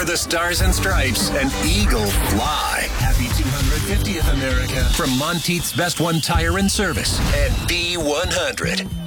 the Stars and Stripes and Eagle Fly. Happy 250th, America. From Monteith's Best One Tire and Service and B100.